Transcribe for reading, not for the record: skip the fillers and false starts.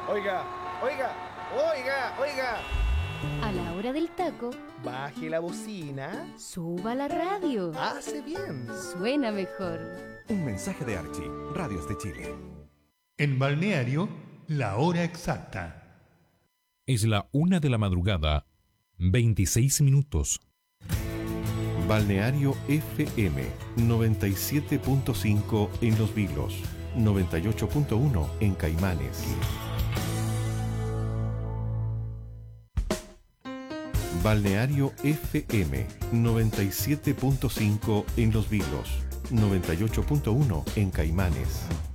Oiga, oiga, oiga, oiga. A la hora del taco, Baje la bocina. suba la radio. Hace bien. Suena mejor. Un mensaje de Archie, Radios de Chile. En Balneario, la hora exacta. Es la 1 de la madrugada, 26 minutos. Balneario FM 97.5 en Los Vilos, 98.1 en Caimanes. Balneario FM 97.5 en Los Vilos, 98.1 en Caimanes.